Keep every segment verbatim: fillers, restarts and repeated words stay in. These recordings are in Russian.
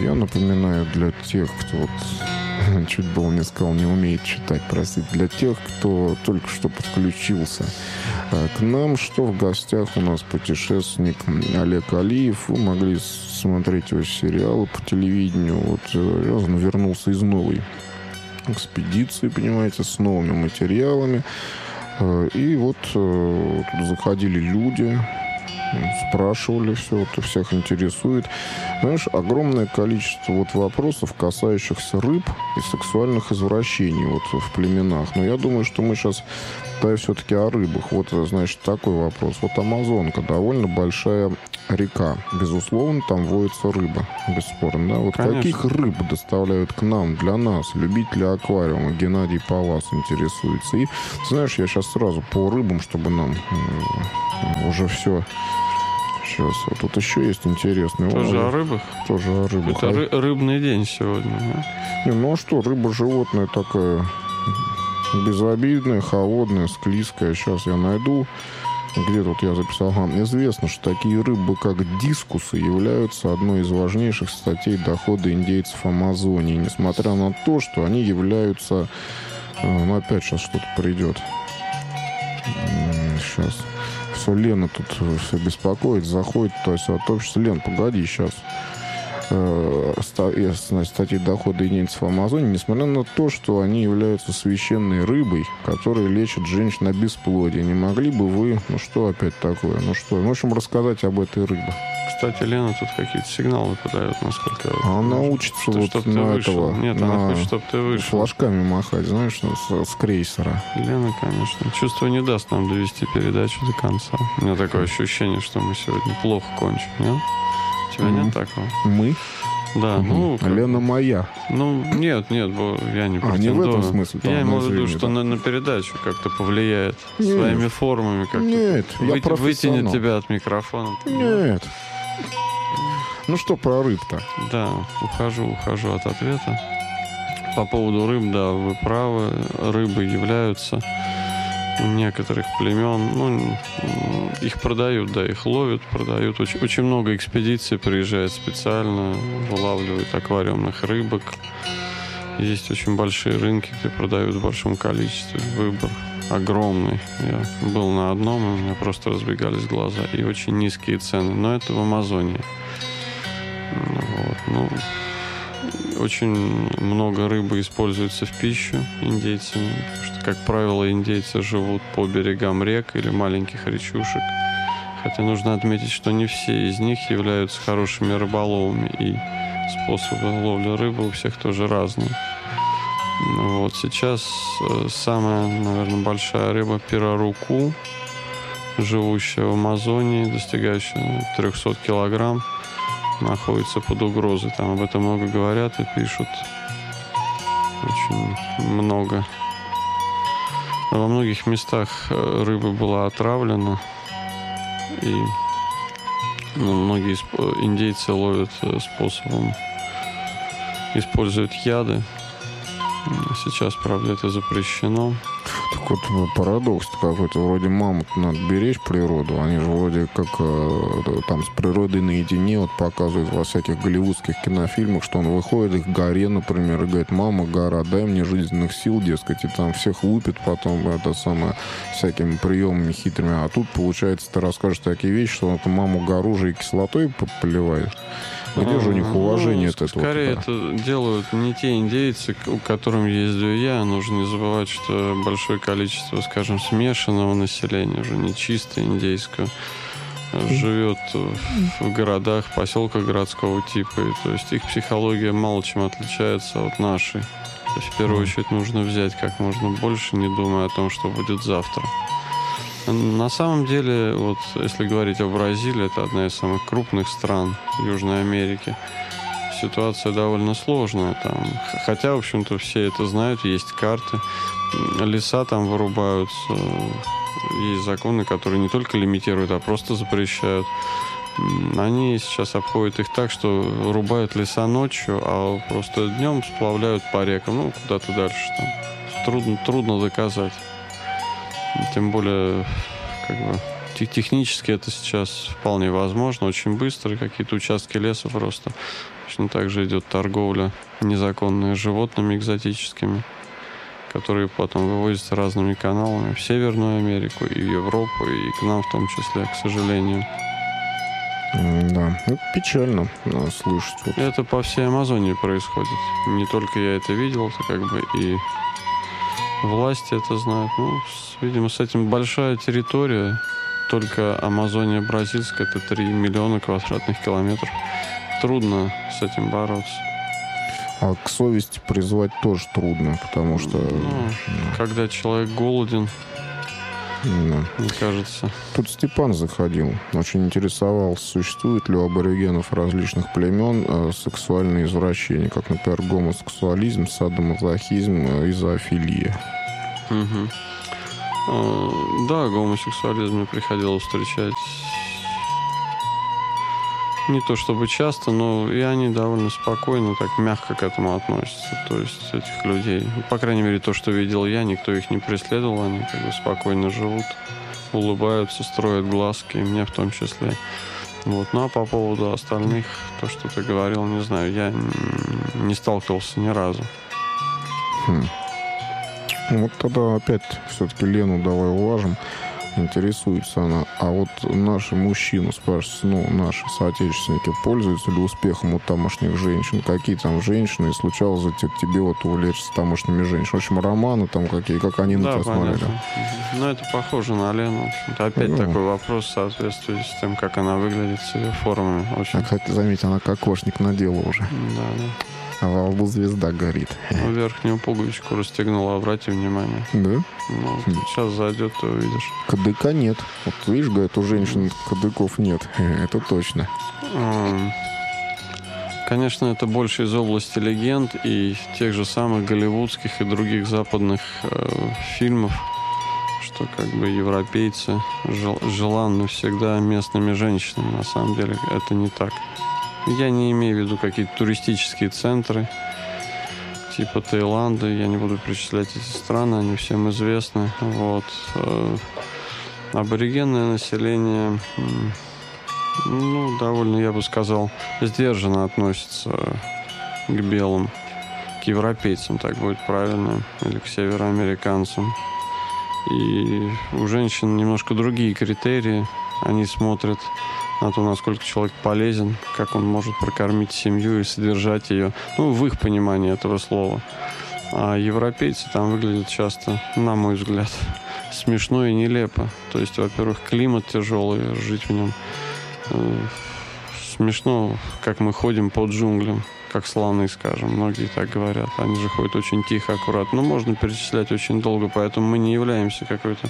Я напоминаю для тех, кто вот, чуть было не сказал, не умеет читать, простите, для тех, кто только что подключился к нам, что в гостях у нас путешественник Олег Алиев. Вы могли смотреть его сериалы по телевидению. Вот он вернулся из новой экспедиции, понимаете, с новыми материалами. И вот тут заходили люди, спрашивали все, вот всех интересует. Знаешь, огромное количество вот вопросов, касающихся рыб и сексуальных извращений вот в племенах. Но я думаю, что мы сейчас да, все-таки о рыбах. Вот, значит, такой вопрос. Вот Амазонка, довольно большая река. Безусловно, там водится рыба, бесспорно. Да? Вот Конечно. Каких рыб доставляют к нам, для нас, любители аквариума? Геннадий Палас интересуется. И, знаешь, я сейчас сразу по рыбам, чтобы нам уже все... Сейчас. Вот тут еще есть интересный. Тоже О, о рыбах? Тоже о рыбах. Это ры- рыбный день сегодня. Да? Не, ну а что, рыба животное такая безобидная, холодная, склизкая. Сейчас я найду. Где тут я записал? Ага. Известно, что такие рыбы, как дискусы, являются одной из важнейших статей дохода индейцев Амазонии. Несмотря на то, что они являются... Ну, опять сейчас что-то придет. Сейчас... Все, Лена тут все беспокоит, заходит, то есть от общества. Лен, погоди, сейчас. Статьи дохода индейцев Амазонии, несмотря на то, что они являются священной рыбой, которая лечит женщин от бесплодия. Не могли бы вы, ну что опять такое, ну что, в общем, рассказать об этой рыбе? Кстати, Лена тут какие-то сигналы подает, насколько... А она учится что, вот чтоб на вышел. этого... Нет, на она хочет, чтобы ты вышел. Флажками махать, знаешь, с, с крейсера. Лена, конечно. Чувство не даст нам довести передачу до конца. У меня такое ощущение, что мы сегодня плохо кончим, нет? У тебя Mm. нет такого? Мы? Да, Mm. ну... Как... Лена моя. Ну, нет, нет, я не А, не в этом смысле. Я имею в виду, извини, что да. на, на передачу как-то повлияет. Нет. Своими формами как-то. Нет, я вы, профессионал. вытянет тебя от микрофона. Нет. Ну что про рыб-то? Да, ухожу, ухожу от ответа. По поводу рыб, да, вы правы. Рыбы являются у некоторых племен, ну, их продают, да, их ловят, продают. Очень, очень много экспедиций приезжает специально, вылавливают аквариумных рыбок. Есть очень большие рынки, где продают в большом количестве. Выбор огромный. Я был на одном, и у меня просто разбегались глаза. И очень низкие цены. Но это в Амазонии. Вот. Ну, очень много рыбы используется в пищу индейцами. Потому что, как правило, индейцы живут по берегам рек или маленьких речушек. Хотя нужно отметить, что не все из них являются хорошими рыболовами. И способы ловли рыбы у всех тоже разные. Вот сейчас самая, наверное, большая рыба пираруку, живущая в Амазонии, достигающая трехсот килограмм, находится под угрозой. Там об этом много говорят и пишут. Очень много. Во многих местах рыба была отравлена. И ну, многие индейцы ловят способом, используют яды. Сейчас, правда, это запрещено. Так вот парадокс какой-то. Вроде маму надо беречь природу. Они же вроде как э, там с природой наедине вот показывают во всяких голливудских кинофильмах, что он выходит к горе, например, и говорит: мама, гора, дай мне жизненных сил, дескать, и там всех лупит потом это самое всякими приемами хитрыми. А тут, получается, ты расскажешь такие вещи, что он эту маму гору же и кислотой поливает. Где же у них уважение ну, от этого? Скорее это делают не те индейцы, к которым ездил я. Нужно не забывать, что большое количество, скажем, смешанного населения, уже не чисто индейского, живет в городах, поселках городского типа. И, то есть их психология мало чем отличается от нашей. То есть в первую очередь нужно взять как можно больше, не думая о том, что будет завтра. На самом деле, вот если говорить о Бразилии, это одна из самых крупных стран Южной Америки. Ситуация довольно сложная там. Хотя, в общем-то, все это знают, есть карты. Леса там вырубаются. Есть законы, которые не только лимитируют, а просто запрещают. Они сейчас обходят их так, что рубают леса ночью, а просто днем сплавляют по рекам, ну, куда-то дальше там. Трудно, трудно доказать. Тем более, как бы, технически это сейчас вполне возможно, очень быстро, какие-то участки леса просто. Точно так же идет торговля незаконная животными экзотическими, которые потом вывозятся разными каналами в Северную Америку, и в Европу, и к нам в том числе, к сожалению. Да, это печально надо слышать. Вот. Это по всей Амазонии происходит. Не только я это видел, это как бы и власти это знают. Ну, с, видимо, с этим большая территория. Только Амазония бразильская, это три миллиона квадратных километров. Трудно с этим бороться. А к совести призвать тоже трудно, потому что... Ну, когда человек голоден, да. мне кажется... Тут Степан заходил, очень интересовался, существует ли у аборигенов различных племен э, сексуальные извращения, как, например, гомосексуализм, садомазохизм э, и зоофилия. Угу. А, да, гомосексуализм мне приходилось встречать не то чтобы часто, но и они довольно спокойно, так мягко к этому относятся. То есть этих людей, по крайней мере, то, что видел я, никто их не преследовал, они как бы спокойно живут, улыбаются, строят глазки, и мне в том числе. Вот. Ну а по поводу остальных, то, что ты говорил, не знаю, я не сталкивался ни разу. Хм. Вот тогда опять все-таки Лену давай уважим. Интересуется она. А вот наши мужчины, спрашивают, ну, наши соотечественники, пользуются ли успехом у тамошних женщин? Какие там женщины? И случалось ли тебе вот увлечься тамошними женщинами? В общем, романы там какие, как они на да, тебя понятно. смотрели? Ну, это похоже на Лену. В общем-то. Опять ну. такой вопрос в соответствии с тем, как она выглядит, с ее формами. Очень... А, кстати, заметь, она кокошник надела уже. Да, да. А во лбу звезда горит. Ну, верхнюю пуговичку расстегнула, обрати внимание. Да? Ну, сейчас зайдет, ты увидишь. Кадыка нет. Вот видишь, говорят, у женщин кадыков нет. Это точно. Конечно, это больше из области легенд и тех же самых голливудских и других западных э, фильмов, что как бы европейцы жел- желанны всегда местными женщинами. На самом деле это не так. Я не имею в виду какие-то туристические центры, типа Таиланда. Я не буду перечислять эти страны, они всем известны. Вот. Аборигенное население, ну, довольно, я бы сказал, сдержанно относится к белым, к европейцам, так будет правильно, или к североамериканцам. И у женщин немножко другие критерии. Они смотрят на то, насколько человек полезен, как он может прокормить семью и содержать ее, ну, в их понимании этого слова. А европейцы там выглядят часто, на мой взгляд, смешно и нелепо. То есть, во-первых, климат тяжелый, жить в нем э, смешно, как мы ходим по джунглям, как слоны, скажем, многие так говорят. Они же ходят очень тихо, аккуратно. Ну, можно перечислять очень долго, поэтому мы не являемся какой-то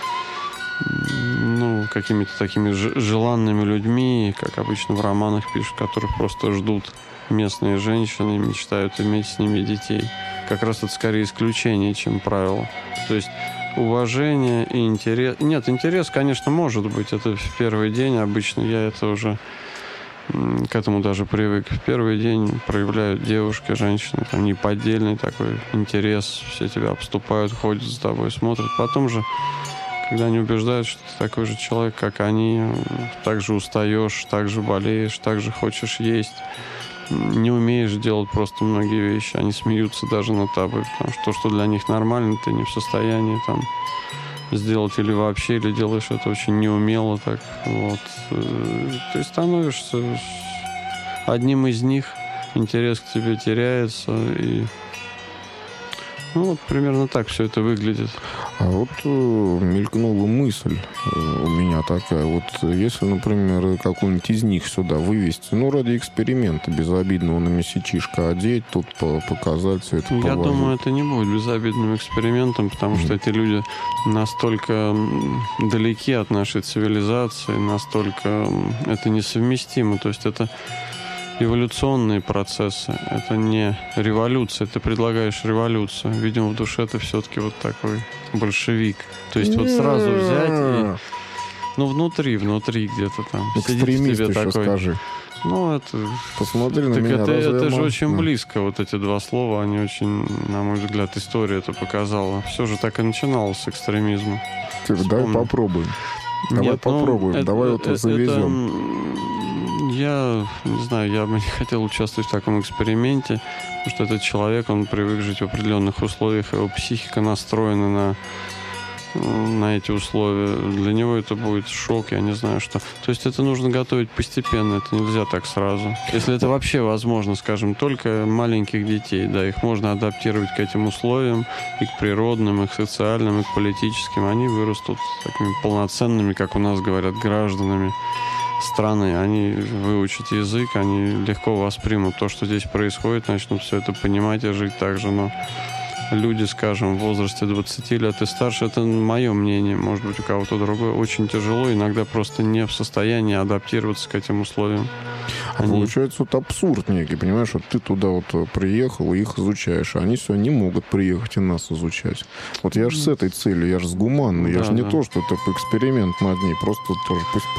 ну, какими-то такими ж- желанными людьми, как обычно в романах пишут, которых просто ждут местные женщины и мечтают иметь с ними детей. Как раз это скорее исключение, чем правило. То есть уважение и интерес... Нет, интерес, конечно, может быть. Это в первый день обычно. Я это уже к этому даже привык. В первый день проявляют девушки, женщины, там неподдельный такой интерес. Все тебя обступают, ходят за тобой, смотрят. Потом же когда они убеждают, что ты такой же человек, как они, так же устаешь, так же болеешь, так же хочешь есть, не умеешь делать просто многие вещи, они смеются даже над тобой, потому что то, что для них нормально, ты не в состоянии там сделать или вообще, или делаешь это очень неумело так, вот. Ты становишься одним из них, интерес к тебе теряется, и ну, вот примерно так все это выглядит. А вот э, мелькнула мысль э, у меня такая. Вот если, например, какой-нибудь из них сюда вывести, ну, ради эксперимента безобидного на месячишко одеть, тут по- показать все это. Я повозить. думаю, это не будет безобидным экспериментом, потому mm-hmm. что эти люди настолько далеки от нашей цивилизации, настолько это несовместимо. То есть это эволюционные процессы. Это не революция. Ты предлагаешь революцию. Видимо, в душе ты все-таки вот такой большевик. То есть вот сразу взять и... Ну, внутри, внутри где-то там. Экстремист еще такой. Скажи. Ну, это... Посмотри на так меня. Это, это же мог... очень да. близко, вот эти два слова. Они очень, на мой взгляд, история это показала. Все же так и начиналось с экстремизма. Типа, давай попробуем. Давай Нет, ну, попробуем, это- давай вот это- завезем. это, я не знаю, я бы не хотел участвовать в таком эксперименте, потому что этот человек, он привык жить в определенных условиях, его психика настроена на, на эти условия. Для него это будет шок, я не знаю что. То есть это нужно готовить постепенно, это нельзя так сразу. Если это вообще возможно, скажем, только маленьких детей, да, их можно адаптировать к этим условиям, и к природным, и к социальным, и к политическим. Они вырастут такими полноценными, как у нас говорят, гражданами страны. Они выучат язык, они легко воспримут то, что здесь происходит, начнут все это понимать и жить так же. Но люди, скажем, в возрасте двадцати лет и старше, это мое мнение, может быть, у кого-то другое, очень тяжело, иногда просто не в состоянии адаптироваться к этим условиям. А Они- получается вот абсурд некий, понимаешь, вот ты туда вот э, приехал и их изучаешь, а они все не могут приехать и нас изучать. Вот я же с этой целью, я же с гуманной, я Да, же не да. то, что это эксперимент над ней, просто тоже пусть